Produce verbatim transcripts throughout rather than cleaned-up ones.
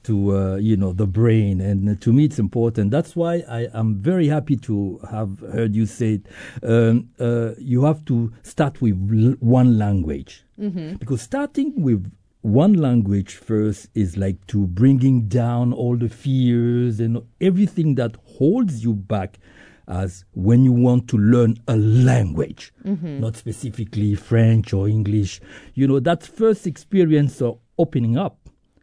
to uh, you know, the brain, and uh, to me it's important. That's why I am very happy to have heard you say it. Um, uh, you have to start with l- one language, mm-hmm. because starting with one language first is like to bringing down all the fears and everything that holds you back, as when you want to learn a language, mm-hmm. not specifically French or English. You know, that first experience of opening up,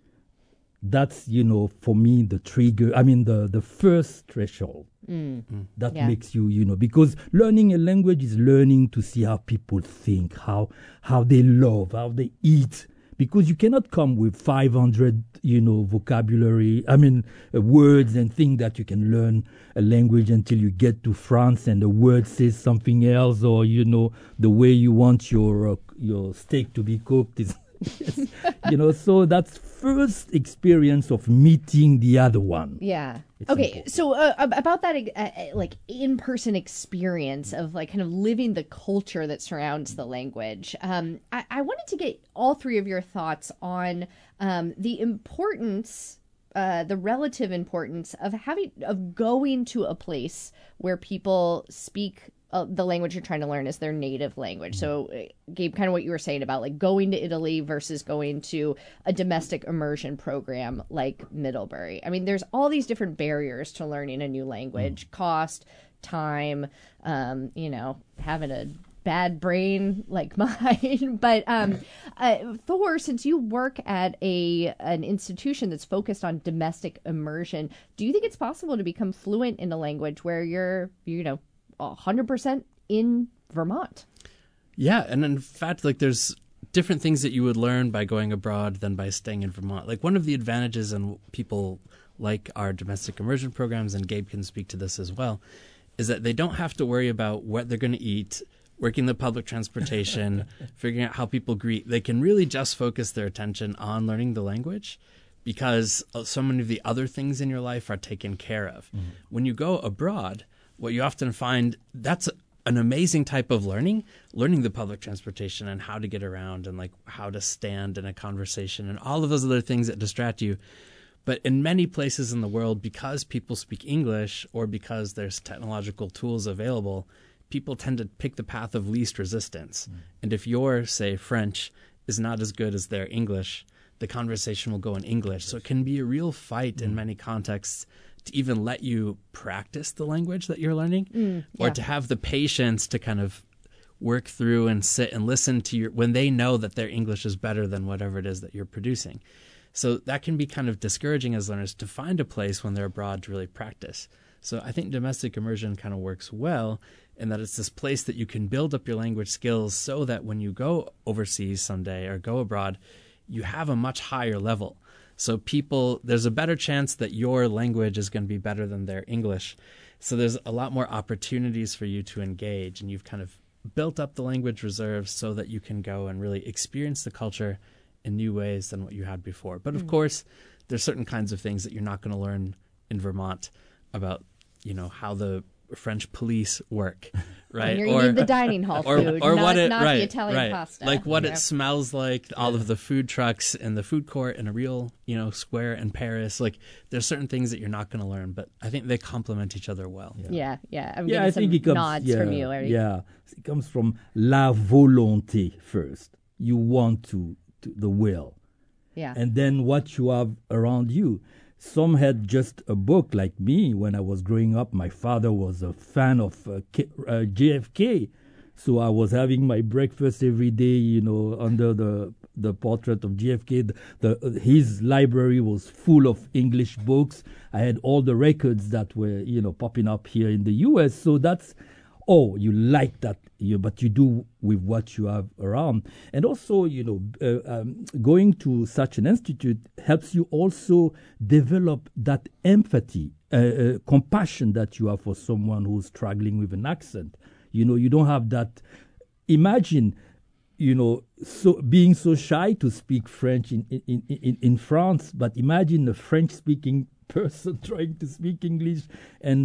that's, you know, for me, the trigger, I mean, the, the first threshold. Mm. That yeah. makes you, you know, because learning a language is learning to see how people think, how how they love, how they eat. Because you cannot come with five hundred, you know, vocabulary, I mean, uh, words and think that you can learn a language until you get to France and the word says something else, or, you know, the way you want your uh, your steak to be cooked is, yes. You know, so that's first experience of meeting the other one. Yeah. It's okay. important. So uh, about that, uh, like in-person experience of like kind of living the culture that surrounds the language. Um, I, I wanted to get all three of your thoughts on um, the importance, uh, the relative importance of having, of going to a place where people speak Uh, the language you're trying to learn is their native language. So, uh, Gabe, kind of what you were saying about like going to Italy versus going to a domestic immersion program like Middlebury. I mean, there's all these different barriers to learning a new language: mm. cost, time, um, you know, having a bad brain like mine. But um, uh, Thor, since you work at a an institution that's focused on domestic immersion, do you think it's possible to become fluent in a language where you're, you know, one hundred percent in Vermont? Yeah, and in fact, like there's different things that you would learn by going abroad than by staying in Vermont. Like one of the advantages, and people like our domestic immersion programs, and Gabe can speak to this as well, is that they don't have to worry about what they're going to eat, working the public transportation, figuring out how people greet. They can really just focus their attention on learning the language, because so many of the other things in your life are taken care of. Mm-hmm. When you go abroad, what you often find, that's an amazing type of learning, learning the public transportation and how to get around and like how to stand in a conversation and all of those other things that distract you. But in many places in the world, because people speak English or because there's technological tools available, people tend to pick the path of least resistance. Mm. And if your, say, French is not as good as their English, the conversation will go in English. So it can be a real fight mm. in many contexts to even let you practice the language that you're learning, mm, yeah. or to have the patience to kind of work through and sit and listen to your, when they know that their English is better than whatever it is that you're producing. So that can be kind of discouraging as learners to find a place when they're abroad to really practice. So I think domestic immersion kind of works well in that it's this place that you can build up your language skills so that when you go overseas someday or go abroad, you have a much higher level. So people, there's a better chance that your language is going to be better than their English. So there's a lot more opportunities for you to engage, and you've kind of built up the language reserves so that you can go and really experience the culture in new ways than what you had before. But of mm. course, there's certain kinds of things that you're not going to learn in Vermont about, you know, how the French police work, right? You or need the dining hall or, food, or not, what it, not right, the Italian right. pasta. Like what yeah. it smells like, all of the food trucks in the food court in a real, you know, square in Paris. Like there's certain things that you're not going to learn, but I think they complement each other well. Yeah, yeah. yeah. I'm yeah, getting I some think it comes, nods yeah, from you, Eric. Yeah, it comes from la volonté first. You want to, to the will. Yeah. And then what you have around you. Some had just a book like me. When I was growing up, my father was a fan of uh, K, uh, J F K. So I was having my breakfast every day, you know, under the the portrait of J F K. The, the His library was full of English books. I had all the records that were, you know, popping up here in the U S. So that's, oh, you like that, you, but you do with what you have around. And also, you know, uh, um, going to such an institute helps you also develop that empathy, uh, uh, compassion that you have for someone who's struggling with an accent. You know, you don't have that. Imagine, you know, so being so shy to speak French in, in, in, in France, but imagine a French-speaking person trying to speak English. And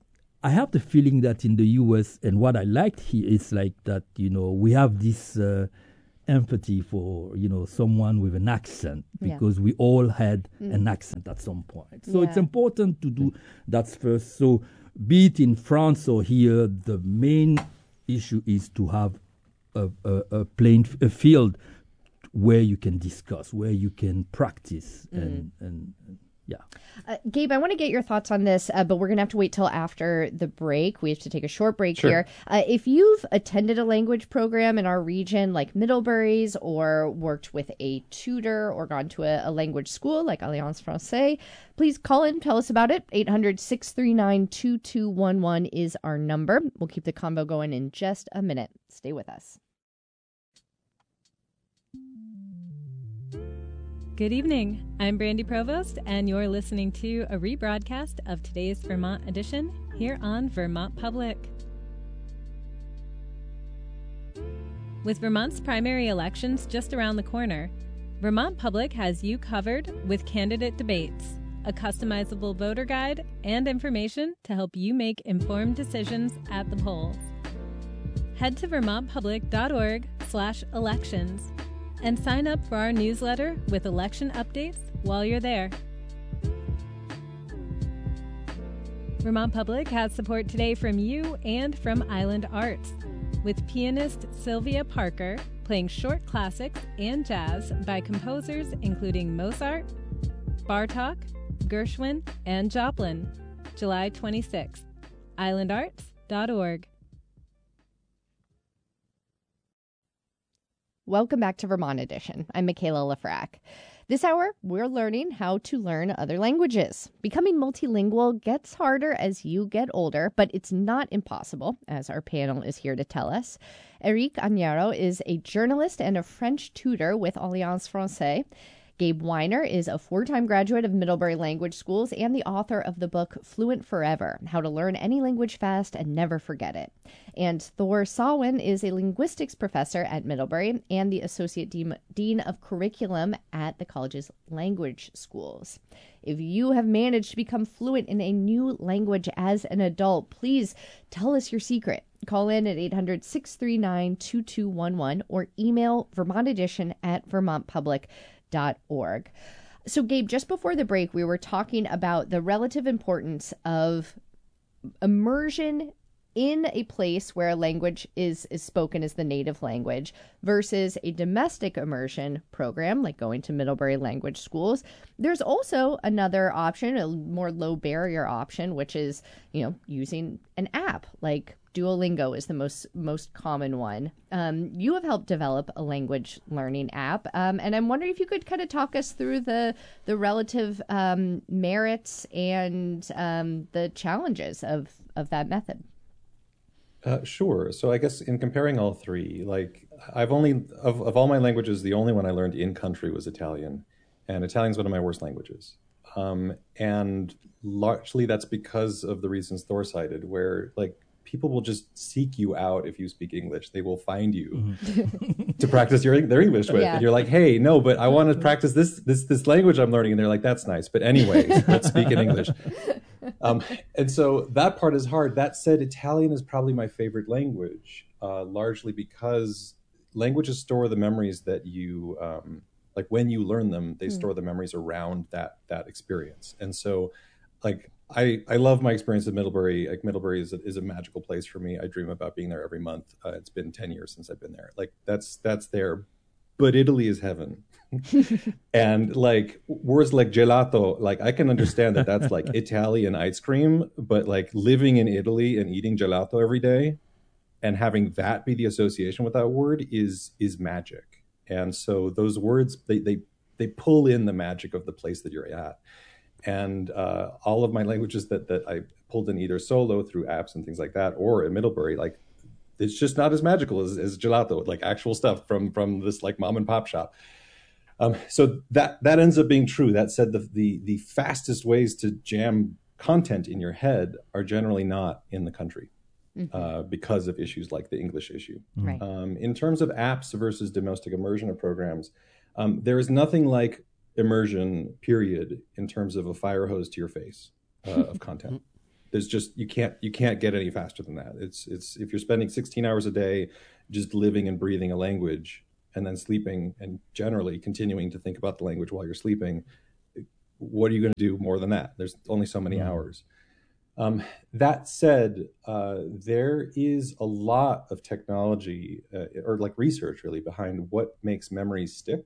I have the feeling that in the U S, and what I liked here is like that, you know, we have this uh, empathy for, you know, someone with an accent, because yeah. we all had mm. an accent at some point. So yeah. it's important to do that first. So be it in France or here, the main issue is to have a, a, a plain a field where you can discuss, where you can practice, mm. and, and yeah. Uh, Gabe, I want to get your thoughts on this, uh, but we're going to have to wait till after the break. We have to take a short break sure. here. Uh, if you've attended a language program in our region like Middlebury's, or worked with a tutor or gone to a, a language school like Alliance Française, please call in, tell us about it. eight hundred, six three nine, two two one one is our number. We'll keep the convo going in just a minute. Stay with us. Good evening. I'm Brandy Provost, and you're listening to a rebroadcast of today's Vermont edition here on Vermont Public. With Vermont's primary elections just around the corner, Vermont Public has you covered with candidate debates, a customizable voter guide, and information to help you make informed decisions at the polls. Head to vermontpublic.org slash elections and sign up for our newsletter with election updates while you're there. Vermont Public has support today from you and from Island Arts, with pianist Sylvia Parker playing short classics and jazz by composers including Mozart, Bartók, Gershwin, and Joplin, July twenty-sixth. island arts dot org. Welcome back to Vermont Edition. I'm Michaela Lafrac. This hour, we're learning how to learn other languages. Becoming multilingual gets harder as you get older, but it's not impossible, as our panel is here to tell us. Eric Agnaro is a journalist and a French tutor with Alliance Française. Gabe Weiner is a four-time graduate of Middlebury Language Schools and the author of the book Fluent Forever, How to Learn Any Language Fast and Never Forget It. And Thor Sawin is a linguistics professor at Middlebury and the associate dean of curriculum at the college's language schools. If you have managed to become fluent in a new language as an adult, please tell us your secret. Call in at eight hundred, six three nine, two two one one or email vermontedition at vermontpublic dot org. So, Gabe, just before the break, we were talking about the relative importance of immersion in a place where a language is, is spoken as the native language versus a domestic immersion program like going to Middlebury Language Schools. There's also another option, a more low barrier option, which is, you know, using an app like Duolingo is the most most common one. Um, you have helped develop a language learning app, um, and I'm wondering if you could kind of talk us through the the relative um, merits and um, the challenges of of that method. Uh, sure. So I guess in comparing all three, like I've only of of all my languages, the only one I learned in country was Italian, and Italian's one of my worst languages. Um, and largely that's because of the reasons Thor cited, where like people will just seek you out if you speak English. They will find you mm-hmm. to practice your their English with. Yeah. And you're like, hey, no, but I want to practice this this this language I'm learning. And they're like, that's nice. But anyways, let's speak in English. Um, and so that part is hard. That said, Italian is probably my favorite language, uh, largely because languages store the memories that you, um, like when you learn them, they mm. store the memories around that that experience. And so like, I, I love my experience at Middlebury. Like Middlebury is a, is a magical place for me. I dream about being there every month. Uh, it's been ten years since I've been there. Like that's that's there, but Italy is heaven. And like words like gelato, like I can understand that that's like Italian ice cream, but like living in Italy and eating gelato every day and having that be the association with that word is is magic. And so those words, they they they pull in the magic of the place that you're at. And uh, all of my languages that, that I pulled in either solo through apps and things like that, or in Middlebury, like it's just not as magical as, as gelato, like actual stuff from from this like mom and pop shop. Um, so that that ends up being true. That said, the, the the fastest ways to jam content in your head are generally not in the country mm-hmm. uh, because of issues like the English issue. Right. Um, in terms of apps versus domestic immersion of programs, um, there is nothing like immersion period in terms of a fire hose to your face uh, of content. There's just you can't you can't get any faster than that. It's it's if you're spending sixteen hours a day just living and breathing a language and then sleeping and generally continuing to think about the language while you're sleeping, what are you going to do more than that? There's only so many mm-hmm. hours. Um, that said, uh, there is a lot of technology uh, or like research really behind what makes memories stick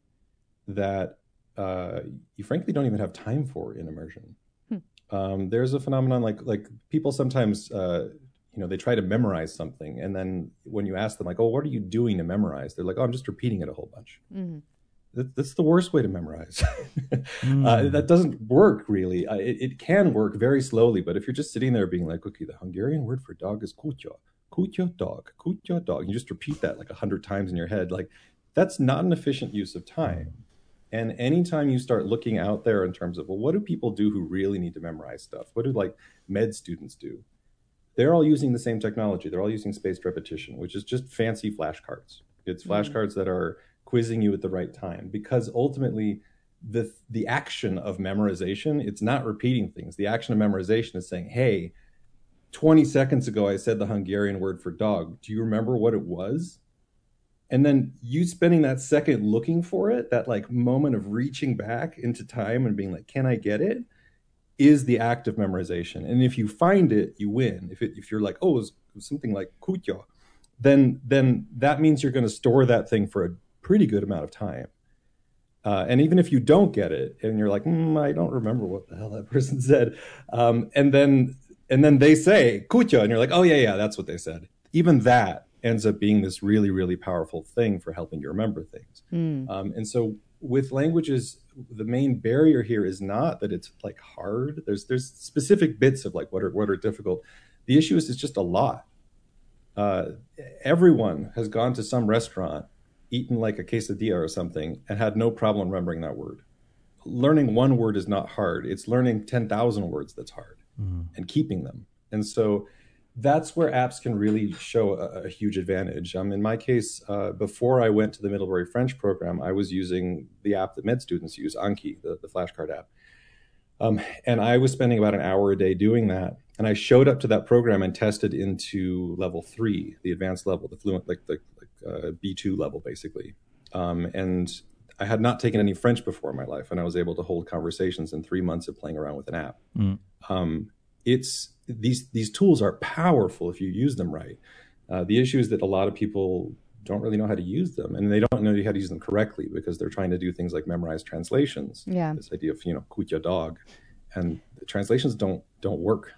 that uh, you frankly don't even have time for in immersion. Hmm. Um, there's a phenomenon like like people sometimes, uh, you know, they try to memorize something, and then when you ask them like, "Oh, what are you doing to memorize?" They're like, "Oh, I'm just repeating it a whole bunch." Mm-hmm. That's the worst way to memorize. mm. uh, that doesn't work, really. Uh, it, it can work very slowly, but if you're just sitting there being like, okay, the Hungarian word for dog is kutya, kutya dog, kutya dog, you just repeat that like a hundred times in your head, like that's not an efficient use of time. And anytime you start looking out there in terms of, well, what do people do who really need to memorize stuff? What do like med students do? They're all using the same technology. They're all using spaced repetition, which is just fancy flashcards. It's flashcards mm. that are quizzing you at the right time, because ultimately the the action of memorization, it's not repeating things. The action of memorization is saying, hey, twenty seconds ago I said the Hungarian word for dog. Do you remember what it was? And then you spending that second looking for it, that like moment of reaching back into time and being like, can I get it? Is the act of memorization. And if you find it, you win. If it, if you're like, oh, it was, it was something like kutya, then then that means you're going to store that thing for a pretty good amount of time. Uh, and even if you don't get it and you're like, mm, I don't remember what the hell that person said. Um, and then and then they say kutya and you're like, oh yeah, yeah, that's what they said. Even that ends up being this really, really powerful thing for helping you remember things. Mm. Um, and so with languages, the main barrier here is not that it's like hard. There's there's specific bits of like what are what are difficult. The issue is it's just a lot. Uh, everyone has gone to some restaurant, eaten like a quesadilla or something, and had no problem remembering that word. Learning one word is not hard. It's learning ten thousand words that's hard mm-hmm. and keeping them. And so that's where apps can really show a, a huge advantage. Um, in my case, uh, before I went to the Middlebury French program, I was using the app that med students use, Anki, the, the flashcard app. Um, and I was spending about an hour a day doing that. And I showed up to that program and tested into level three, the advanced level, the fluent, like the like, uh, B two level, basically. Um, and I had not taken any French before in my life, and I was able to hold conversations in three months of playing around with an app. Mm. Um, it's these these tools are powerful if you use them right. Uh, the issue is that a lot of people don't really know how to use them, and they don't know how to use them correctly because they're trying to do things like memorize translations. Yeah, this idea of you know kutya dog, and the translations don't don't work.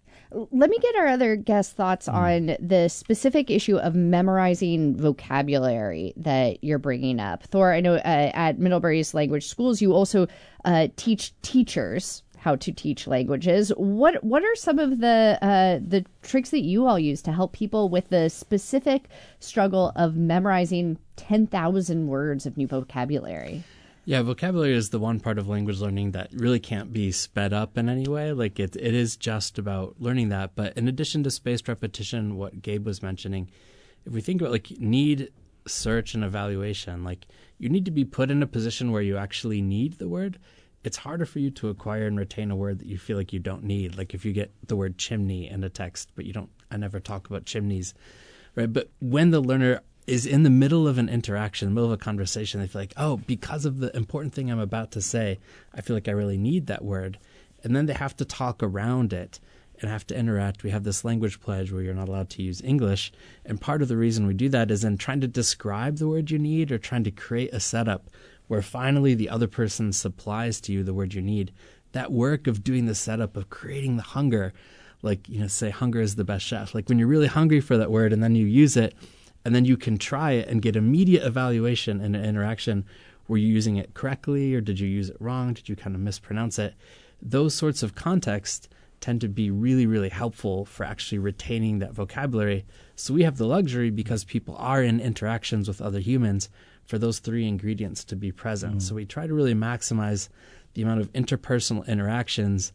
Let me get our other guest thoughts mm. on the specific issue of memorizing vocabulary that you're bringing up. Thor, I know uh, at Middlebury's Language Schools, you also uh, teach teachers how to teach languages. What what are some of the uh, the tricks that you all use to help people with the specific struggle of memorizing ten thousand words of new vocabulary? Yeah, vocabulary is the one part of language learning that really can't be sped up in any way. Like it, it is just about learning that. But in addition to spaced repetition, what Gabe was mentioning, if we think about like need, search, and evaluation, like you need to be put in a position where you actually need the word. It's harder for you to acquire and retain a word that you feel like you don't need. Like if you get the word chimney in a text, but you don't, I never talk about chimneys, right? But when the learner is in the middle of an interaction, the middle of a conversation, they feel like, oh, because of the important thing I'm about to say, I feel like I really need that word. And then they have to talk around it and have to interact. We have this language pledge where you're not allowed to use English. And part of the reason we do that is in trying to describe the word you need or trying to create a setup where finally the other person supplies to you the word you need. That work of doing the setup, of creating the hunger, like, you know, say hunger is the best chef. Like when you're really hungry for that word and then you use it, and then you can try it and get immediate evaluation in an interaction. Were you using it correctly or did you use it wrong? Did you kind of mispronounce it? Those sorts of contexts tend to be really, really helpful for actually retaining that vocabulary. So we have the luxury, because people are in interactions with other humans, for those three ingredients to be present. Mm. So we try to really maximize the amount of interpersonal interactions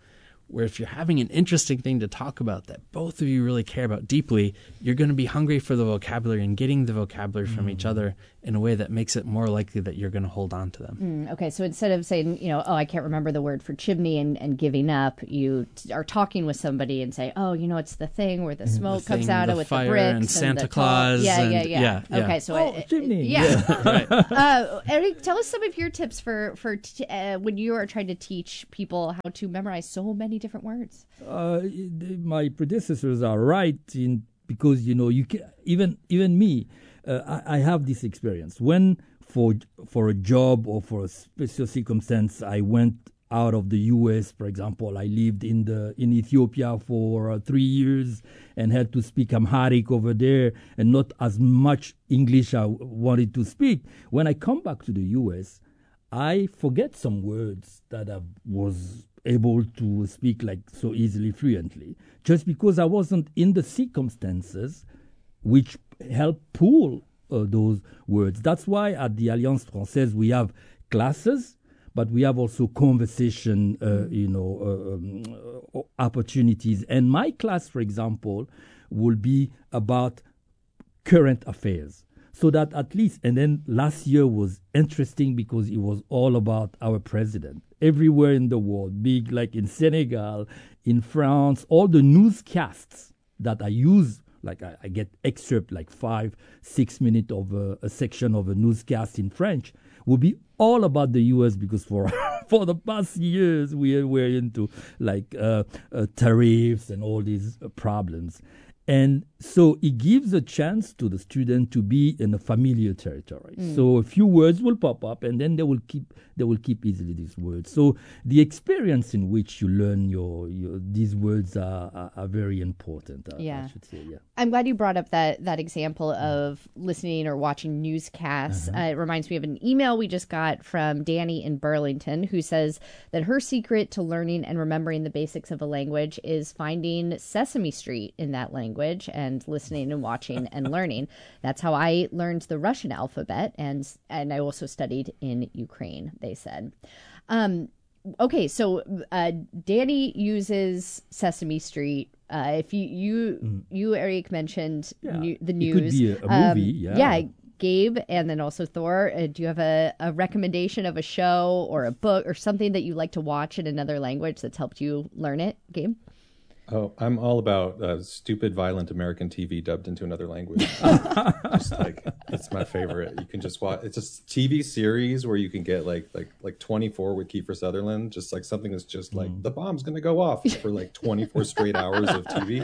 where if you're having an interesting thing to talk about that both of you really care about deeply, you're going to be hungry for the vocabulary and getting the vocabulary mm. from each other in a way that makes it more likely that you're going to hold on to them. Mm, okay, so instead of saying, you know, oh, I can't remember the word for chimney and, and giving up, you t- are talking with somebody and say, oh, you know, it's the thing where the smoke the comes thing, out the of with fire the bricks and and Santa the Claus. Yeah, and, yeah, yeah, yeah, yeah. Okay, so oh, it, chimney. Yeah. yeah. Right. uh, Eric, tell us some of your tips for for t- uh, when you are trying to teach people how to memorize so many different words. Uh, my predecessors are right in because you know you can, even even me, uh, I, I have this experience when for for a job or for a special circumstance I went out of the U S. For example, I lived in the in Ethiopia for uh, three years and had to speak Amharic over there, and not as much English I wanted to speak. When I come back to the U S, I forget some words that I was able to speak like so easily, fluently, just because I wasn't in the circumstances which help pull uh, those words. That's why at the Alliance Française we have classes, but we have also conversation, uh, you know, uh, um, uh, opportunities. And my class, for example, will be about current affairs. So that at least, and then last year was interesting because it was all about our president. Everywhere in the world, big like in Senegal, in France, all the newscasts that I use, like I, I get excerpt like five, six minutes of a, a section of a newscast in French, will be all about the U S because for for the past years we were into like uh, uh, tariffs and all these uh, problems. And so it gives a chance to the student to be in a familiar territory. Mm. So a few words will pop up, and then they will keep they will keep easily these words. So the experience in which you learn your, your these words are, are, are very important. Uh, yeah. I should say. Yeah. I'm glad you brought up that that example of listening or watching newscasts. Uh-huh. Uh, it reminds me of an email we just got from Danny in Burlington, who says that her secret to learning and remembering the basics of a language is finding Sesame Street in that language and listening and watching and learning. That's how I learned the Russian alphabet, and and I also studied in Ukraine, they said. Um, okay, so uh, Danny uses Sesame Street. Uh, if you you Mm. you Eric mentioned Yeah. new, the It news, could be a- a Um, movie, yeah. yeah. Gabe, and then also Thor. Uh, do you have a, a recommendation of a show or a book or something that you like to watch in another language that's helped you learn it, Gabe? Oh, I'm all about uh, stupid, violent American T V dubbed into another language. Just like it's my favorite. You can just watch. It's a T V series where you can get like like like twenty-four with Kiefer Sutherland. Just like something that's just like Mm. the bomb's gonna go off for like twenty-four straight hours of T V.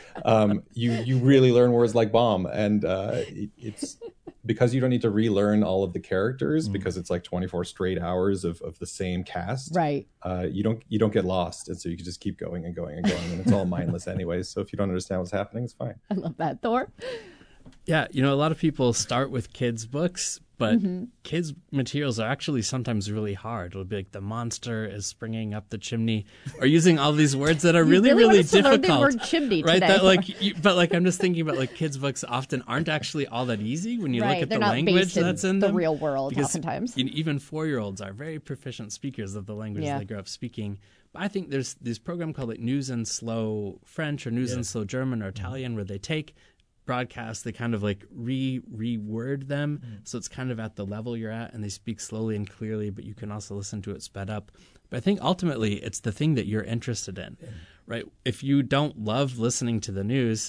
Um, you you really learn words like bomb, and uh, it, it's because you don't need to relearn all of the characters Mm. because it's like twenty-four straight hours of, of the same cast. Right. Uh, you don't you don't get lost, and so you can just keep going and going and going, and it's all mindless anyways. So if you don't understand what's happening, it's fine. I love that. Thor? Yeah, you know, a lot of people start with kids' books, but Mm-hmm. kids' materials are actually sometimes really hard. It'll be like the monster is springing up the chimney, or using all these words that are You really, really really want us to learn difficult. the word chimney right? today. That like, you, but like, I'm just thinking about like kids' books often aren't actually all that easy when you Right, look at they're the not language based in that's in the them. real world Because oftentimes. you know, even four-year-olds are very proficient speakers of the language Yeah. they grow up speaking. But I think there's this program called like News and Slow French or News Yeah. and Slow German or Italian where they take broadcasts, they kind of like re reword them so it's kind of at the level you're at, and they speak slowly and clearly, but you can also listen to it sped up. But I think ultimately it's the thing that you're interested in, right? If you don't love listening to the news,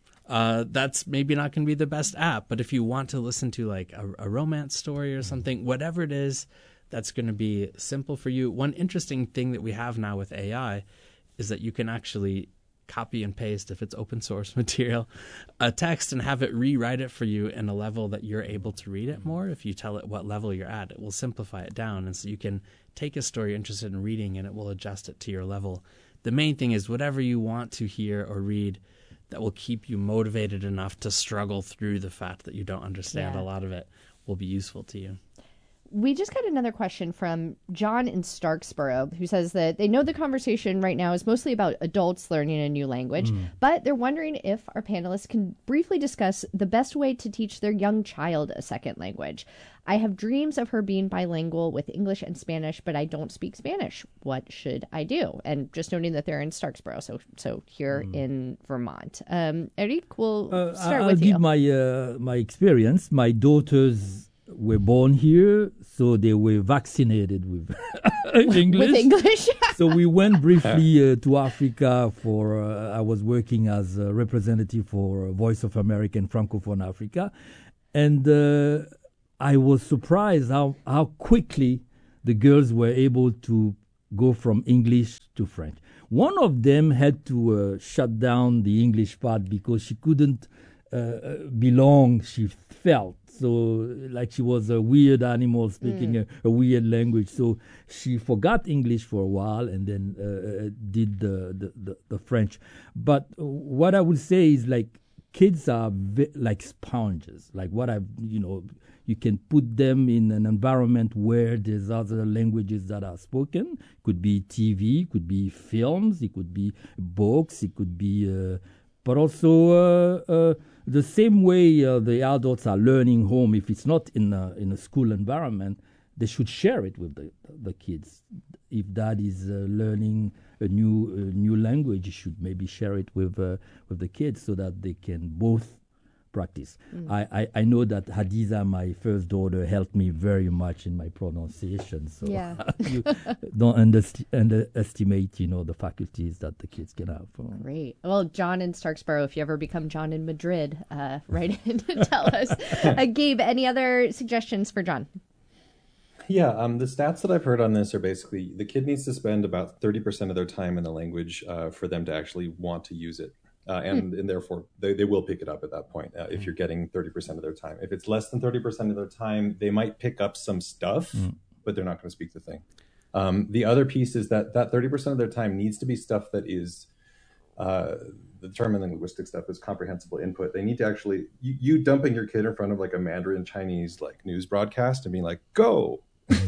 uh, that's maybe not going to be the best app. But if you want to listen to like a, a romance story or something, whatever it is, that's going to be simple for you. One interesting thing that we have now with A I is that you can actually copy and paste, if it's open source material, a text and have it rewrite it for you in a level that you're able to read it more. If you tell it what level you're at, it will simplify it down. And so you can take a story you're interested in reading and it will adjust it to your level. The main thing is whatever you want to hear or read that will keep you motivated enough to struggle through the fact that you don't understand Yeah. a lot of it will be useful to you. we just got another question from John in Starksboro, who says that they know the conversation right now is mostly about adults learning a new language, mm. but they're wondering if our panelists can briefly discuss the best way to teach their young child a second language. I have dreams of her being bilingual with English and Spanish, but I don't speak Spanish. What should I do? And just noting that they're in Starksboro, so so here mm. in Vermont. Um, Eric, we'll uh, start I'll with you. you. I'll give my, uh, my experience. My daughters were born here, so they were vaccinated with English. With English. So we went briefly uh, to Africa for, uh, I was working as a representative for Voice of America in Francophone Africa. And uh, I was surprised how, how quickly the girls were able to go from English to French. One of them had to uh, shut down the English part because she couldn't uh, belong, she felt. So, like she was a weird animal speaking mm. a, a weird language. So she forgot English for a while and then uh, did the, the, the, the French. But what I would say is like kids are vi- like sponges. Like what I've, you know, you can put them in an environment where there's other languages that are spoken. Could be T V, could be films, it could be books, it could be, uh, but also uh, uh, the same way uh, the adults are learning home. If it's not in a, in a school environment, they should share it with the the kids. If dad is uh, learning a new uh, new language, you should maybe share it with uh, with the kids so that they can both practice. Mm. I, I, I know that Hadiza, my first daughter, helped me very much in my pronunciation. So yeah. you don't underst- underestimate, you know, the faculties that the kids can have. Great. Well, John in Starksboro, if you ever become John in Madrid, uh, write in and tell us. Uh, Gabe, any other suggestions for John? Yeah, um, the stats that I've heard on this are basically the kid needs to spend about thirty percent of their time in the language uh, for them to actually want to use it. Uh, and, mm. and therefore, they, they will pick it up at that point uh, if you're getting thirty percent of their time. If it's less than thirty percent of their time, they might pick up some stuff, mm. but they're not going to speak the thing. Um, the other piece is that that thirty percent of their time needs to be stuff that is, uh, the term in linguistic stuff is comprehensible input. They need to actually, you, you dumping your kid in front of like a Mandarin Chinese like news broadcast and being like, go,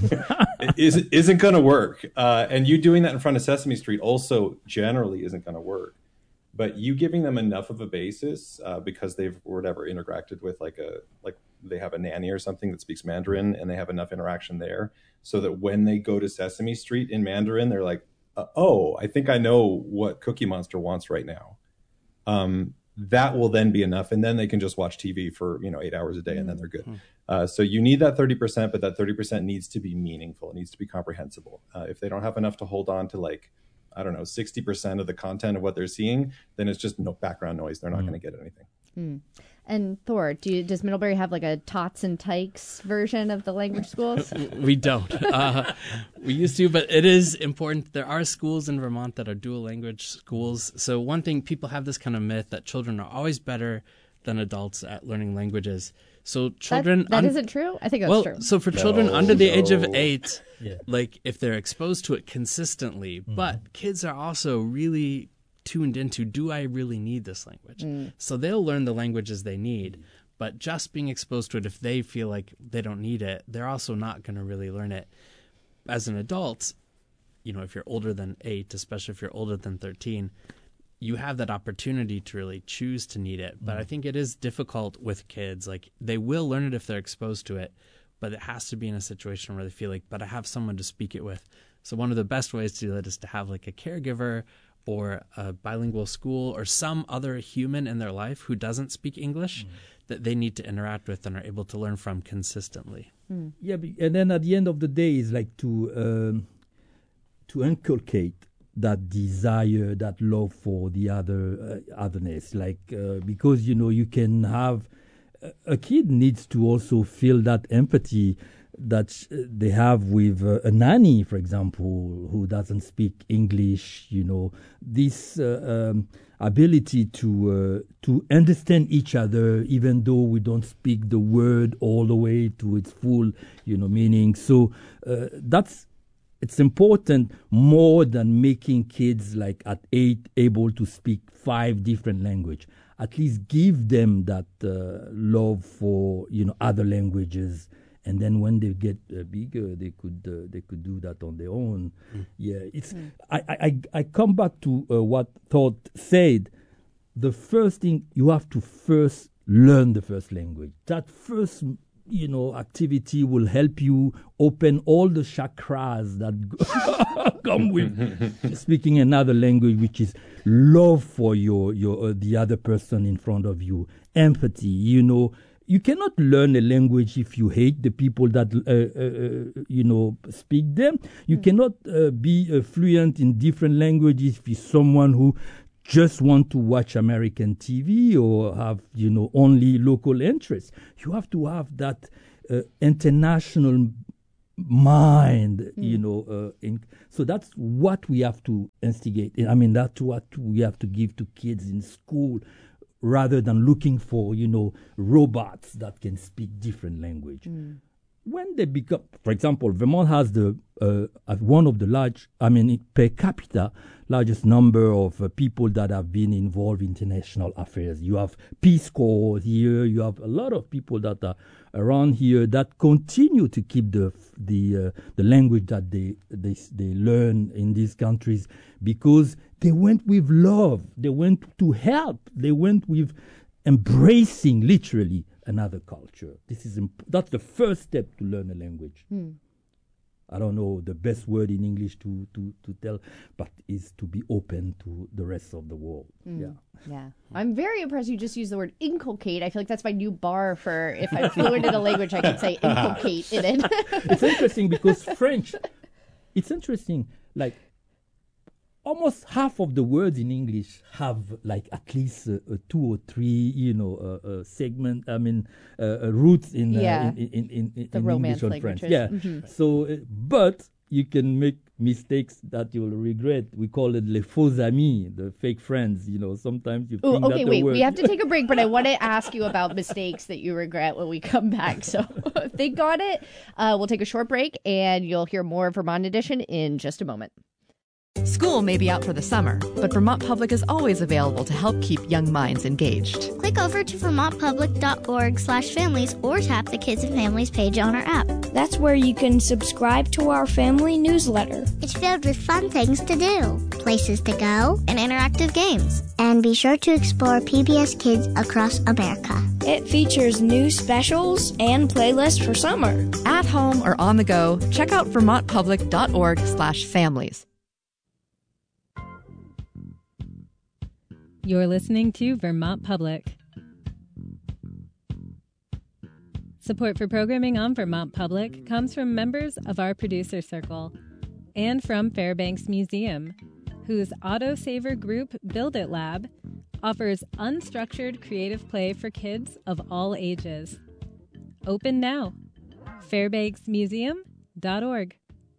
it isn't, isn't going to work. Uh, and you doing that in front of Sesame Street also generally isn't going to work. But you giving them enough of a basis uh, because they've whatever interacted with like a like they have a nanny or something that speaks Mandarin and they have enough interaction there so that when they go to Sesame Street in Mandarin, they're like, uh, oh, I think I know what Cookie Monster wants right now. Um, that will then be enough, and then they can just watch T V for you know eight hours a day, and then they're good. Uh, so you need that thirty percent, but that thirty percent needs to be meaningful. It needs to be comprehensible. Uh, if they don't have enough to hold on to like I don't know, sixty percent of the content of what they're seeing, then it's just no background noise. They're not mm. going to get anything. Mm. And Thor, do you, does Middlebury have like a Tots and Tykes version of the language schools? We don't. Uh, we used to, but it is important. There are schools in Vermont that are dual language schools. So one thing, people have this kind of myth that children are always better than adults at learning languages. So children... That, that un- isn't true? I think that's well, true. So for children no, under the no. age of eight, yeah. like if they're exposed to it consistently, mm-hmm. but kids are also really tuned into, do I really need this language? Mm. So they'll learn the languages they need, but just being exposed to it, if they feel like they don't need it, they're also not going to really learn it. As an adult, you know, if you're older than eight, especially if you're older than thirteen, you have that opportunity to really choose to need it. But mm. I think it is difficult with kids. Like they will learn it if they're exposed to it, but it has to be in a situation where they feel like, but I have someone to speak it with. So one of the best ways to do that is to have like a caregiver or a bilingual school or some other human in their life who doesn't speak English mm. that they need to interact with and are able to learn from consistently. Mm. Yeah, and then at the end of the day, it's like to um, to inculcate that desire, that love for the other uh, otherness, like uh, because you know you can have a kid needs to also feel that empathy that they have with uh, a nanny, for example, who doesn't speak English. You know, this uh, um, ability to uh, to understand each other, even though we don't speak the word all the way to its full, you know, meaning. So uh, that's. It's important more than making kids like at eight able to speak five different languages. At least give them that uh, love for, you know, other languages and then when they get uh, bigger, they could uh, they could do that on their own. Mm. Yeah, it's. Mm. I, I I come back to uh, what Todd said. The first thing, you have to first learn the first language. That first, you know, activity will help you open all the chakras that come with speaking another language, which is love for your your uh, the other person in front of you, empathy. You know, you cannot learn a language if you hate the people that uh, uh, you know speak them. You mm. cannot uh, be uh, fluent in different languages if you're someone who just want to watch American T V or have, you know, only local interests. You have to have that uh, international mind, mm. you know. Uh, in, so that's what we have to instigate. I mean, that's what we have to give to kids in school, rather than looking for, you know, robots that can speak different language. Mm. When they become, for example, Vermont has the uh, one of the large, I mean, per capita, largest number of uh, people that have been involved in international affairs. You have Peace Corps here. You have a lot of people that are around here that continue to keep the the uh, the language that they they they learn in these countries, because they went with love. They went to help. They went with embracing, literally, another culture. This is imp- that's the first step to learn a language. Hmm. I don't know the best word in English to, to, to tell, but is to be open to the rest of the world. Mm. Yeah. Yeah. I'm very impressed you just used the word inculcate. I feel like that's my new bar for if I'm fluent in a language, I can say inculcate in it. It's interesting because French, it's interesting, like almost half of the words in English have like at least uh, uh, two or three, you know, uh, uh, segment. I mean, uh, uh, roots in, uh, yeah. in in in, in, the in Romance English or languages. French. Yeah. Mm-hmm. So, uh, but you can make mistakes that you'll regret. We call it les faux amis, the fake friends. You know, sometimes you. Ooh, think okay, that wait. word We have to take a break, but I want to ask you about mistakes that you regret when we come back. So, think on it. Uh, we'll take a short break, and you'll hear more of Vermont Edition in just a moment. School may be out for the summer, but Vermont Public is always available to help keep young minds engaged. Click over to vermontpublic.org slash families or tap the Kids and Families page on our app. That's where you can subscribe to our family newsletter. It's filled with fun things to do, places to go, and interactive games. And be sure to explore P B S Kids across America. It features new specials and playlists for summer. At home or on the go, check out vermontpublic.org slash families. You're listening to Vermont Public. Support for programming on Vermont Public comes from members of our producer circle and from Fairbanks Museum, whose autosaver group Build It Lab offers unstructured creative play for kids of all ages. Open now. fairbanks museum dot org.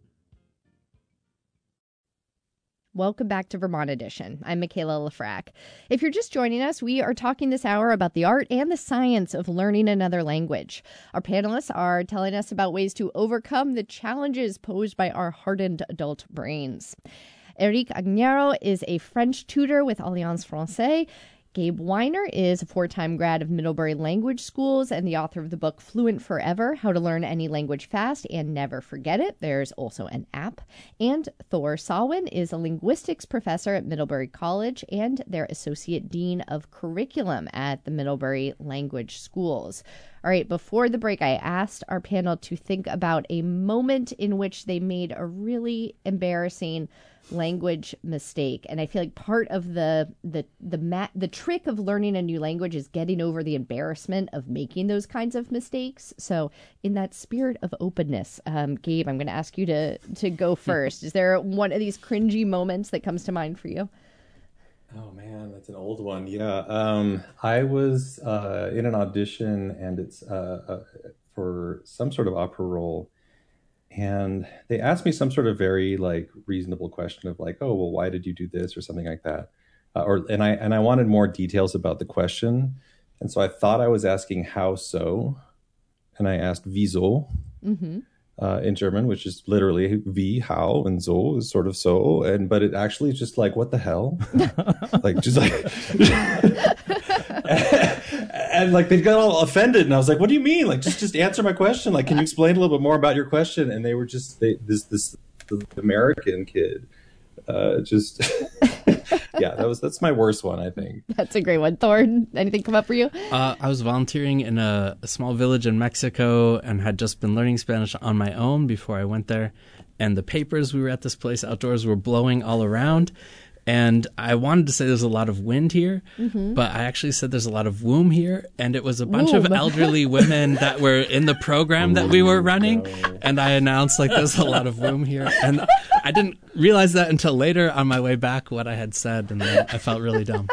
Welcome back to Vermont Edition. I'm Michaela Lafrac. If you're just joining us, we are talking this hour about the art and the science of learning another language. Our panelists are telling us about ways to overcome the challenges posed by our hardened adult brains. Eric Agnaro is a French tutor with Alliance Française. Gabe Weiner is a four-time grad of Middlebury Language Schools and the author of the book Fluent Forever, How to Learn Any Language Fast and Never Forget It. There's also an app. And Thor Sawin is a linguistics professor at Middlebury College and their associate dean of curriculum at the Middlebury Language Schools. All right, before the break, I asked our panel to think about a moment in which they made a really embarrassing language mistake, and I feel like part of the the the ma- the trick of learning a new language is getting over the embarrassment of making those kinds of mistakes. So, in that spirit of openness, um, Gabe, I'm going to ask you to to go first. Is there one of these cringy moments that comes to mind for you? Oh man, that's an old one. Yeah, um, I was uh, in an audition, and it's uh, uh, for some sort of opera role. And they asked me some sort of very like reasonable question of like, oh, well, why did you do this or something like that? Uh, or and I and I wanted more details about the question. And so I thought I was asking how so. And I asked wieso mm-hmm. uh, in German, which is literally wie, how, and so is sort of so. And but it actually is just like, what the hell? like just like and like they got all offended, and I was like, "What do you mean? Like, just just answer my question. Like, can you explain a little bit more about your question?" And they were just they, this this the American kid, uh, just yeah, that was that's my worst one, I think. That's a great one. Thorn, anything come up for you? Uh, I was volunteering in a, a small village in Mexico and had just been learning Spanish on my own before I went there. And the papers, we were at this place outdoors, were blowing all around. And I wanted to say there's a lot of wind here, mm-hmm. but I actually said there's a lot of womb here. And it was a bunch womb. of elderly women that were in the program that we were running. And I announced, like, there's a lot of womb here. And I didn't realize that until later on my way back what I had said. And then I felt really dumb.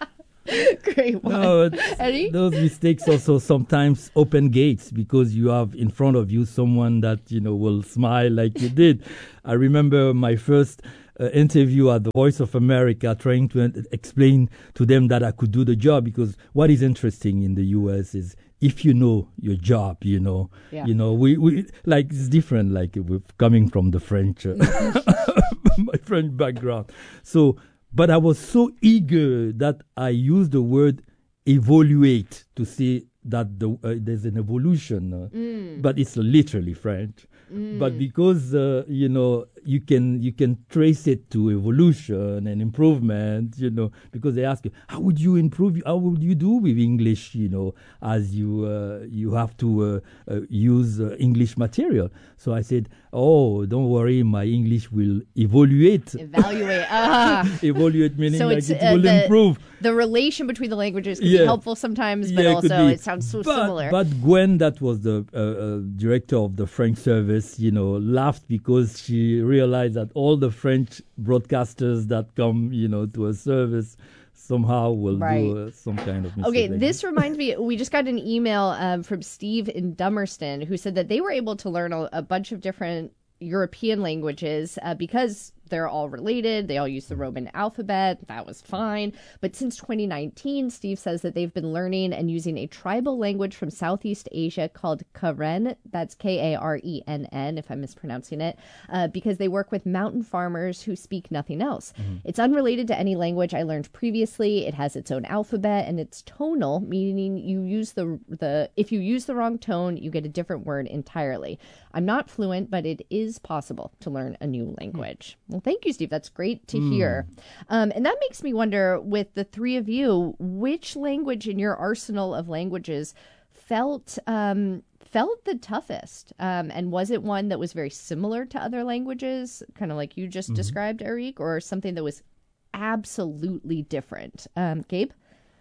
Great one. No, Eddie? Those mistakes also sometimes open gates because you have in front of you someone that, you know, will smile like you did. I remember my first Uh, interview at the Voice of America, trying to uh, explain to them that I could do the job, because what is interesting in the U S is if you know your job, you know, yeah. you know, we, we like it's different, like with coming from the French, uh, my French background. So, but I was so eager that I used the word evaluate to say that the, uh, there's an evolution, uh, mm. but it's literally French. Mm. But because uh, you know you can you can trace it to evolution and improvement, you know, because they ask you how would you improve, how would you do with English, you know, as you uh, you have to uh, uh, use uh, English material. So I said, oh, don't worry, my English will evaluate. Evaluate. Uh, evaluate meaning so like it's, it uh, will the, improve. The relation between the languages can yeah. be helpful sometimes, but yeah, also it sounds so but, similar. But Gwen, that was the uh, uh, director of the French service, you know, laughed because she realized that all the French broadcasters that come, you know, to a service somehow will right. do uh, some kind of mistake. Okay, like this reminds me, we just got an email um, from Steve in Dummerston who said that they were able to learn a, a bunch of different European languages uh, because they're all related. They all use the Roman alphabet. That was fine. But since twenty nineteen, Steve says that they've been learning and using a tribal language from Southeast Asia called Karen. That's K A R E N N, if I'm mispronouncing it, uh, because they work with mountain farmers who speak nothing else. Mm-hmm. It's unrelated to any language I learned previously. It has its own alphabet, and it's tonal, meaning you use the the if you use the wrong tone, you get a different word entirely. I'm not fluent, but it is possible to learn a new language. Mm. Well, thank you, Steve. That's great to mm. hear. Um, and that makes me wonder, with the three of you, which language in your arsenal of languages felt um, felt the toughest? Um, and was it one that was very similar to other languages, kind of like you just mm-hmm. described, Eric, or something that was absolutely different? Um, Gabe?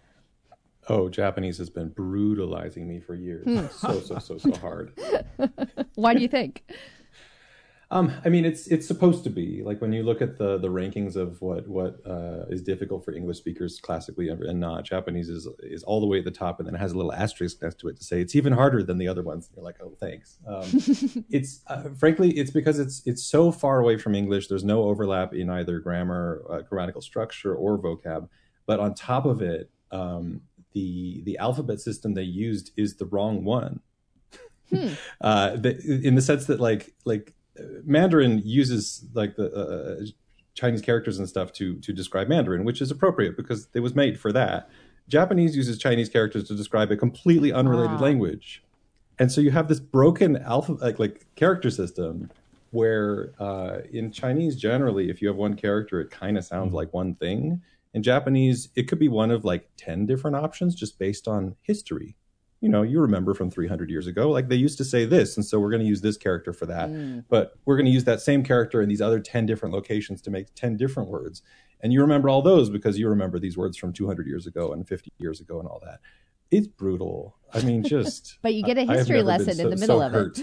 Oh, Japanese has been brutalizing me for years. Hmm. So, so, so, so hard. Why do you think? Um, I mean, it's it's supposed to be. Like when you look at the the rankings of what what uh, is difficult for English speakers classically and not, Japanese is is all the way at the top, and then it has a little asterisk next to it to say it's even harder than the other ones. And you're like, oh, thanks. Um, it's uh, frankly, it's because it's it's so far away from English. There's no overlap in either grammar, uh, grammatical structure, or vocab. But on top of it, um, the the alphabet system they used is the wrong one. Hmm. uh, the, in the sense that like like. Mandarin uses like the uh, Chinese characters and stuff to to describe Mandarin, which is appropriate because it was made for that. Japanese uses Chinese characters to describe a completely unrelated wow. language, and so you have this broken alphabet like, like character system where uh, in Chinese generally, if you have one character, it kind of sounds like one thing. In Japanese, it could be one of like ten different options just based on history. You know, you remember from three hundred years ago, like they used to say this, and so we're going to use this character for that. Mm. But we're going to use that same character in these other ten different locations to make ten different words. And you remember all those because you remember these words from two hundred years ago and fifty years ago and all that. It's brutal. I mean, just... But you get a history lesson so, in the middle so of hurt.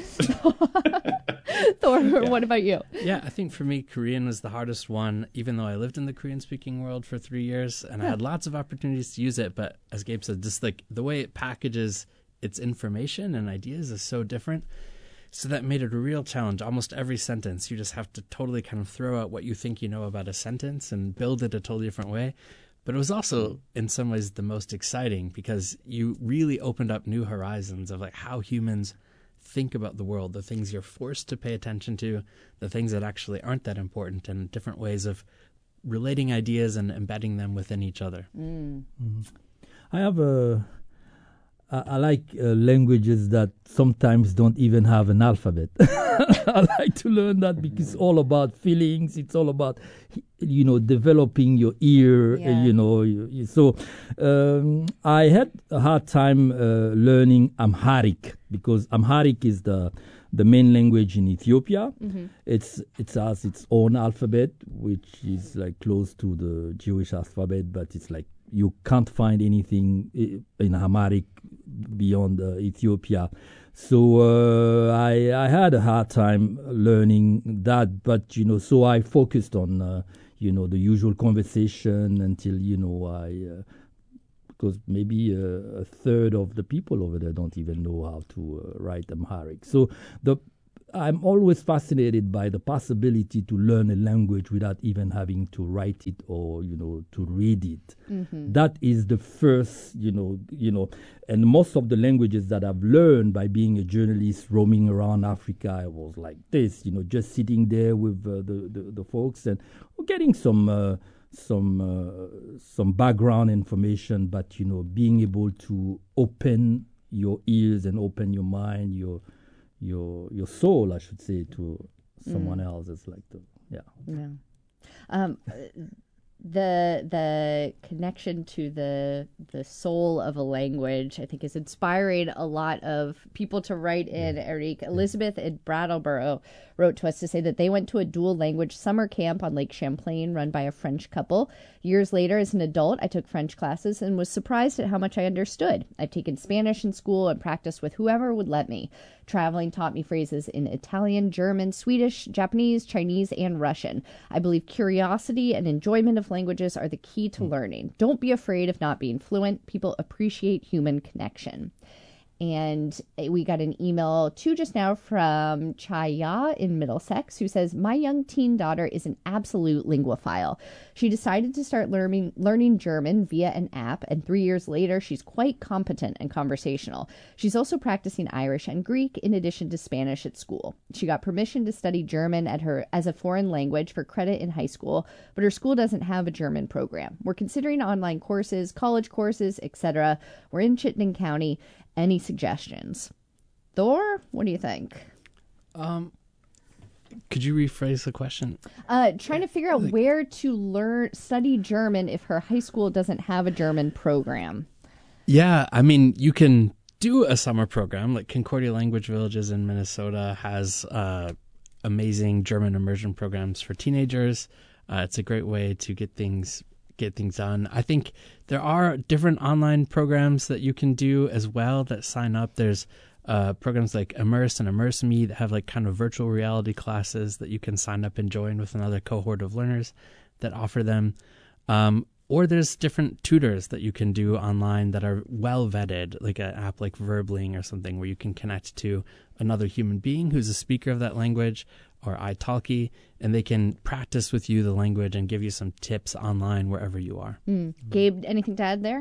it. Thor, yeah. What about you? Yeah, I think for me, Korean was the hardest one, even though I lived in the Korean-speaking world for three years, and yeah. I had lots of opportunities to use it. But as Gabe said, just like the way it packages its information and ideas is so different. So that made it a real challenge. Almost every sentence, you just have to totally kind of throw out what you think you know about a sentence and build it a totally different way. But it was also, in some ways, the most exciting because you really opened up new horizons of like how humans think about the world, the things you're forced to pay attention to, the things that actually aren't that important, and different ways of relating ideas and embedding them within each other. Mm. Mm-hmm. I have a... I, I like uh, languages that sometimes don't even have an alphabet. I like to learn that because it's all about feelings. It's all about, you know, developing your ear. Yeah. Uh, you know, you, you, so um, I had a hard time uh, learning Amharic because Amharic is the the main language in Ethiopia. Mm-hmm. It's it has its own alphabet, which is like close to the Jewish alphabet, but it's like you can't find anything in Amharic beyond uh, Ethiopia. So uh, I I had a hard time learning that, but you know, so I focused on uh, you know the usual conversation until you know I. Uh, Because maybe uh, a third of the people over there don't even know how to uh, write Amharic. So the I'm always fascinated by the possibility to learn a language without even having to write it or you know to read it. Mm-hmm. That is the first you know you know, and most of the languages that I've learned by being a journalist roaming around Africa, I was like this, you know, just sitting there with uh, the, the the folks and getting some. Uh, some uh, some background information, but you know, being able to open your ears and open your mind, your your your soul, I should say, to someone mm. else. It's like the yeah. Yeah. Um, the the connection to the the soul of a language, I think, is inspiring a lot of people to write in. Eric, Elizabeth in Brattleboro wrote to us to say that they went to a dual language summer camp on Lake Champlain run by a French couple. Years later, as an adult, I took French classes and was surprised at how much I understood. I've taken Spanish in school and practiced with whoever would let me. Traveling taught me phrases in Italian, German, Swedish, Japanese, Chinese, and Russian. I believe curiosity and enjoyment of languages are the key to learning. Don't be afraid of not being fluent. People appreciate human connection. And we got an email too just now from Chaya in Middlesex, who says, my young teen daughter is an absolute linguophile. She decided to start learning learning German via an app, and three years later, she's quite competent and conversational. She's also practicing Irish and Greek in addition to Spanish at school. She got permission to study German at her as a foreign language for credit in high school, but her school doesn't have a German program. We're considering online courses, college courses, et cetera. We're in Chittenden County. Any suggestions? Thor, what do you think? Um, could you rephrase the question? Uh, trying to figure out like, where to learn, study German if her high school doesn't have a German program. Yeah, I mean, you can do a summer program. Like Concordia Language Villages in Minnesota has uh, amazing German immersion programs for teenagers. Uh, it's a great way to get things get things done. I think there are different online programs that you can do as well that sign up. There's uh, programs like Immerse and Immerse Me that have like kind of virtual reality classes that you can sign up and join with another cohort of learners that offer them. Um, or there's different tutors that you can do online that are well vetted, like an app like Verbling or something where you can connect to another human being who's a speaker of that language, or italki, and they can practice with you the language and give you some tips online wherever you are. Mm. Gabe, anything to add there?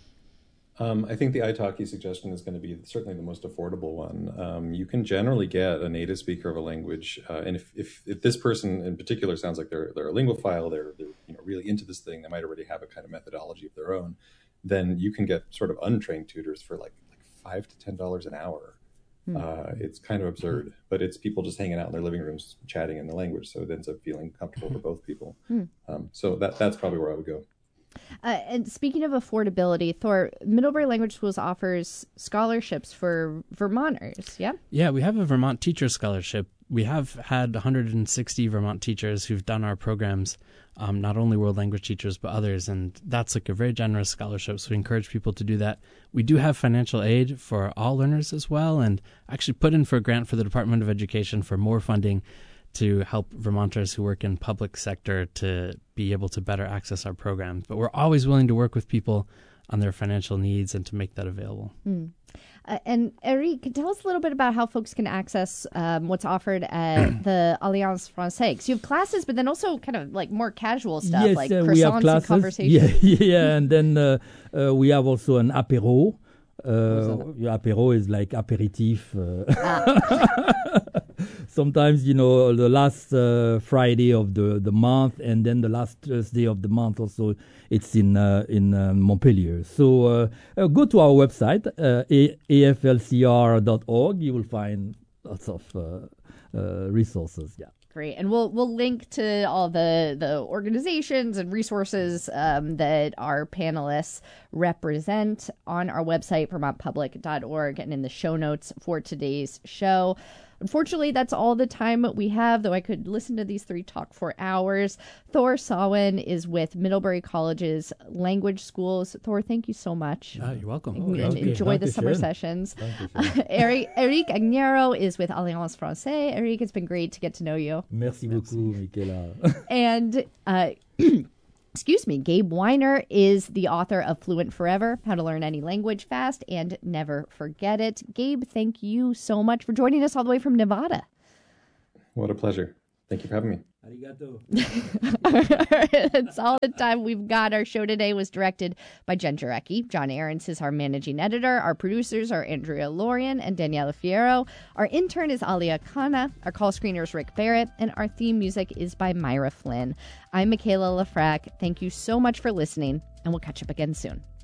Um, I think the italki suggestion is going to be certainly the most affordable one. Um, you can generally get a native speaker of a language, uh, and if, if, if this person in particular sounds like they're they're a linguophile, they're they're you know really into this thing, they might already have a kind of methodology of their own. Then you can get sort of untrained tutors for like like five to ten dollars an hour. Uh, it's kind of absurd, but it's people just hanging out in their living rooms chatting in the language, so it ends up feeling comfortable for both people. Um, so that that's probably where I would go. Uh, and speaking of affordability, Thor, Middlebury Language Schools offers scholarships for Vermonters, yeah? Yeah, we have a Vermont Teacher Scholarship. We have had one hundred sixty Vermont teachers who've done our programs, um, not only world language teachers, but others. And that's like a very generous scholarship. So we encourage people to do that. We do have financial aid for all learners as well, and actually put in for a grant for the Department of Education for more funding to help Vermonters who work in public sector to be able to better access our programs. But we're always willing to work with people on their financial needs and to make that available. Mm. Uh, and Eric, tell us a little bit about how folks can access um, what's offered at the Alliance Française. So you have classes, but then also kind of like more casual stuff, yes, like uh, croissants we have classes. and conversation. Yeah, yeah, and then uh, uh, we have also an apéro. Uh, apéro is like aperitif. Uh, ah. sometimes, you know, the last uh, Friday of the, the month and then the last Thursday of the month also, it's in uh, in uh, Montpellier. So uh, uh, go to our website, uh, a f l c r dot org. You will find lots of uh, uh, resources. Yeah. Great. And we'll we'll link to all the, the organizations and resources um, that our panelists represent on our website, vermont public dot org, and in the show notes for today's show. Unfortunately, that's all the time we have, though I could listen to these three talk for hours. Thor Sawin is with Middlebury College's language schools. Thor, thank you so much. Uh, you're welcome. And okay. enjoy the Danke summer schön. sessions. Uh, Eric, Eric Agnero is with Alliance Française. Eric, it's been great to get to know you. Merci beaucoup, Michaela. And uh, excuse me, Gabe Weiner is the author of Fluent Forever, How to Learn Any Language Fast and Never Forget It. Gabe, thank you so much for joining us all the way from Nevada. What a pleasure. Thank you for having me. Arigato. That's all the time we've got. Our show today was directed by Jen Jarecki. John Ahrens is our managing editor. Our producers are Andrea Lorian and Daniela Fierro. Our intern is Alia Khanna. Our call screener is Rick Barrett. And our theme music is by Myra Flynn. I'm Michaela Lafrac. Thank you so much for listening, and we'll catch up again soon.